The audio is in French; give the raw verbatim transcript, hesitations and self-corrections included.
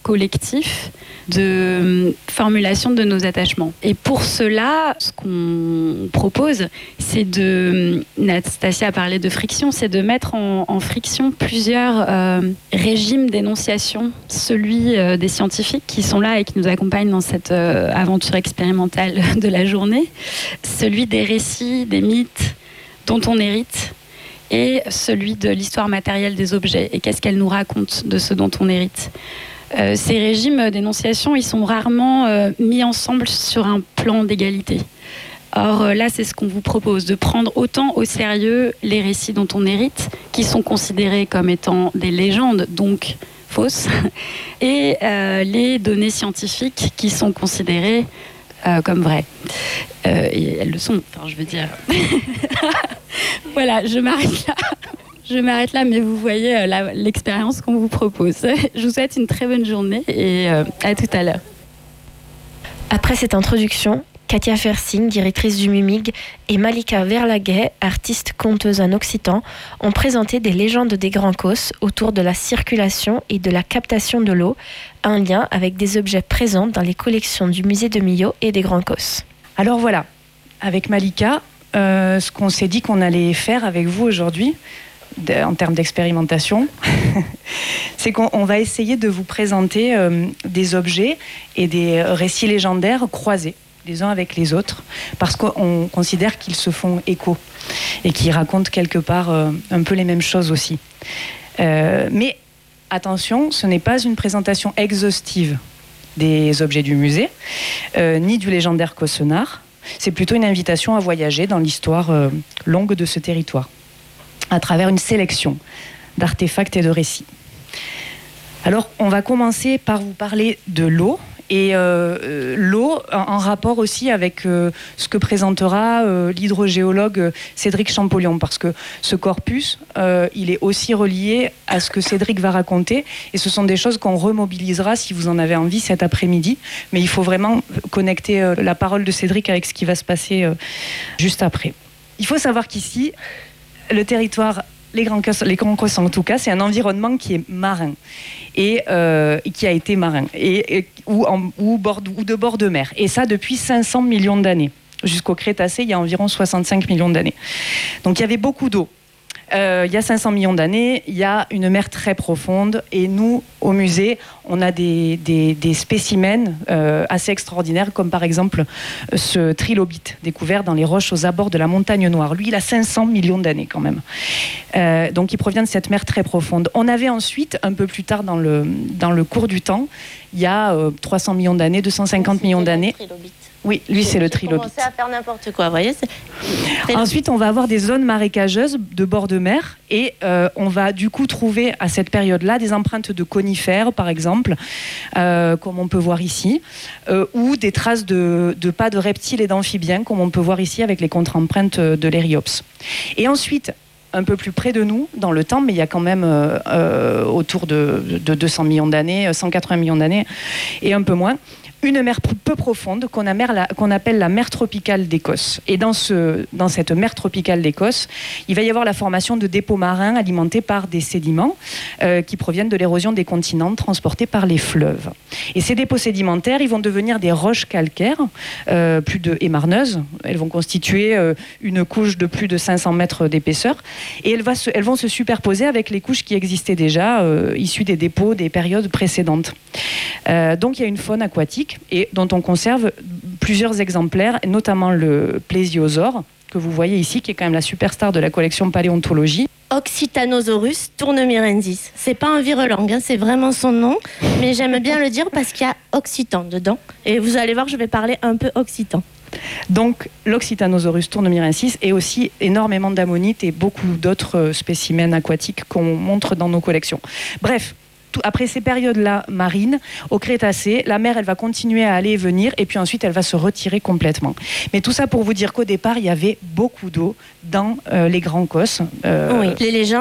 collectif de formulation de nos attachements. Et pour cela, ce qu'on propose, c'est de, Nastasia a parlé de friction, c'est de mettre en, en friction plusieurs euh, régimes d'énonciation. Celui euh, des scientifiques qui sont là et qui nous accompagnent dans cette euh, aventure expérimentale de la journée, celui des récits, des mythes dont on hérite, et celui de l'histoire matérielle des objets et qu'est-ce qu'elle nous raconte de ce dont on hérite. Euh, ces régimes d'énonciation, ils sont rarement euh, mis ensemble sur un plan d'égalité. Or euh, là, c'est ce qu'on vous propose, de prendre autant au sérieux les récits dont on hérite, qui sont considérés comme étant des légendes, donc fausses, et euh, les données scientifiques qui sont considérées euh, comme vraies. Euh, et elles le sont, enfin, je veux dire. Voilà, je m'arrête là. Je m'arrête là, mais vous voyez euh, la, l'expérience qu'on vous propose. Je vous souhaite une très bonne journée et euh, à tout à l'heure. Après cette introduction, Katia Fersing, directrice du MUMIG, et Malika Verlaguet, artiste conteuse en occitan, ont présenté des légendes des Grands Causses autour de la circulation et de la captation de l'eau, un lien avec des objets présents dans les collections du musée de Millau et des Grands Causses. Alors voilà, avec Malika, euh, ce qu'on s'est dit qu'on allait faire avec vous aujourd'hui, en termes d'expérimentation, c'est qu'on va essayer de vous présenter euh, des objets et des récits légendaires croisés les uns avec les autres, parce qu'on considère qu'ils se font écho et qu'ils racontent quelque part euh, un peu les mêmes choses aussi. Euh, mais attention, ce n'est pas une présentation exhaustive des objets du musée, euh, ni du légendaire Caussenard. C'est plutôt une invitation à voyager dans l'histoire euh, longue de ce territoire, à travers une sélection d'artefacts et de récits. Alors, on va commencer par vous parler de l'eau, et euh, l'eau en, en rapport aussi avec euh, ce que présentera euh, l'hydrogéologue Cédric Champollion, parce que ce corpus, euh, il est aussi relié à ce que Cédric va raconter, et ce sont des choses qu'on remobilisera si vous en avez envie cet après-midi, mais il faut vraiment connecter euh, la parole de Cédric avec ce qui va se passer euh, juste après. Il faut savoir qu'ici, le territoire, les Grands Causses, les Grands Causses en tout cas, c'est un environnement qui est marin et euh, qui a été marin et, et ou, en, ou, bord, ou de bord de mer. Et ça depuis cinq cents millions d'années. Jusqu'au Crétacé, il y a environ soixante-cinq millions d'années. Donc il y avait beaucoup d'eau. Euh, il y a cinq cents millions d'années, il y a une mer très profonde et nous, au musée, on a des, des, des spécimens euh, assez extraordinaires, comme par exemple ce trilobite découvert dans les roches aux abords de la montagne Noire. Lui, il a cinq cents millions d'années quand même. Euh, donc il provient de cette mer très profonde. On avait ensuite, un peu plus tard dans le, dans le cours du temps, il y a euh, trois cents millions d'années, deux cent cinquante millions d'années. Oui, lui c'est le trilobite. J'ai commencé à faire n'importe quoi, vous voyez. C'est... Ensuite, on va avoir des zones marécageuses de bord de mer et euh, on va du coup trouver à cette période-là des empreintes de conifères, par exemple, euh, comme on peut voir ici, euh, ou des traces de, de pas de reptiles et d'amphibiens, comme on peut voir ici avec les contre-empreintes de l'Ériops. Et ensuite, un peu plus près de nous, dans le temps, mais il y a quand même euh, euh, autour de, de deux cents millions d'années, cent quatre-vingts millions d'années, et un peu moins, une mer peu profonde qu'on appelle la mer tropicale d'Écosse. Et dans, ce, dans cette mer tropicale d'Écosse, il va y avoir la formation de dépôts marins alimentés par des sédiments euh, qui proviennent de l'érosion des continents transportés par les fleuves. Et ces dépôts sédimentaires, ils vont devenir des roches calcaires euh, plus de, et marneuses. Elles vont constituer euh, une couche de plus de cinq cents mètres d'épaisseur et elles, va se, elles vont se superposer avec les couches qui existaient déjà, euh, issues des dépôts des périodes précédentes. Euh, donc il y a une faune aquatique et dont on conserve plusieurs exemplaires, notamment le plésiosaure, que vous voyez ici, qui est quand même la superstar de la collection paléontologie. Oxytanosaurus tournemirensis. C'est pas un virelangue, hein, c'est vraiment son nom, mais j'aime bien le dire parce qu'il y a occitan dedans. Et vous allez voir, je vais parler un peu occitan. Donc l'Oxytanosaurus tournemirensis et aussi énormément d'ammonites et beaucoup d'autres spécimens aquatiques qu'on montre dans nos collections. Bref, après ces périodes-là marines, au Crétacé, la mer, elle va continuer à aller et venir, et puis ensuite, elle va se retirer complètement. Mais tout ça pour vous dire qu'au départ, il y avait beaucoup d'eau dans euh, les Grands Causses. Euh... Oui, les légendes